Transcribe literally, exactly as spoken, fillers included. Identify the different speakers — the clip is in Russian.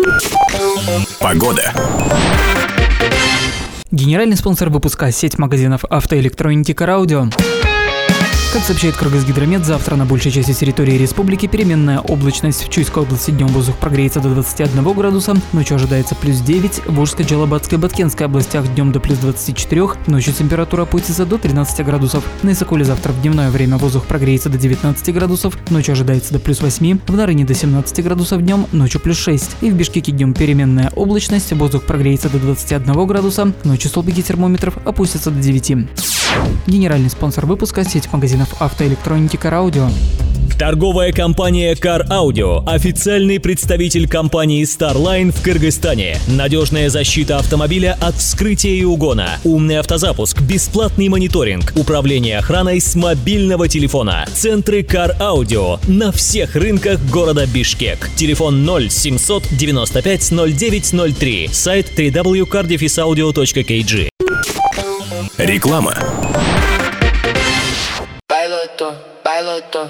Speaker 1: Погода.
Speaker 2: Генеральный спонсор выпуска – сеть магазинов автоэлектроники «Караудио». Как сообщает Кыргызгидромет, завтра на большей части территории республики переменная облачность. В Чуйской области днем воздух прогреется до двадцати одного градуса, ночью ожидается плюс девять. В Ужской, Джалабадской и Баткенской областях днем до плюс двадцати четырёх, ночью температура опустится до тринадцати градусов. На Исакуле завтра в дневное время воздух прогреется до девятнадцати градусов, ночью ожидается до плюс восьми. В Нарыне до семнадцати градусов днем, ночью плюс шесть. И в Бишкеке днем переменная облачность, воздух прогреется до двадцати одного градуса, ночью столбики термометров опустятся до девяти. Генеральный спонсор выпуска – сеть магазинов автоэлектроники «Караудио».
Speaker 3: Торговая компания Car Audio – официальный представитель компании Starline в Кыргызстане. Надежная защита автомобиля от вскрытия и угона, умный автозапуск, бесплатный мониторинг, управление охраной с мобильного телефона. Центры Car Audio на всех рынках города Бишкек. Телефон ноль семьсот девяносто пять ноль девять ноль три. Сайт дабл ю дабл ю дабл ю точка кар дефис аудио точка кей джи.
Speaker 1: Реклама.
Speaker 4: Bailo esto, bailo esto.